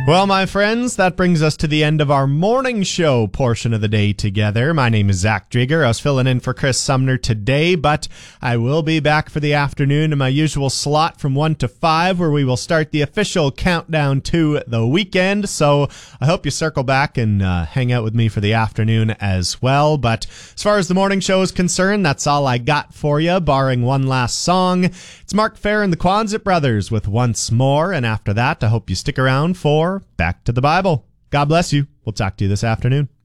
Well, my friends, that brings us to the end of our morning show portion of the day together. My name is Zach Drieger. I was filling in for Chris Sumner today, but I will be back for the afternoon in my usual slot from 1 to 5, where we will start the official countdown to the weekend. So I hope you circle back and hang out with me for the afternoon as well. But as far as the morning show is concerned, that's all I got for you, barring one last song. It's Mark Fair and the Quonset Brothers with Once More, and after that, I hope you stick around for Back to the Bible. God bless you. We'll talk to you this afternoon.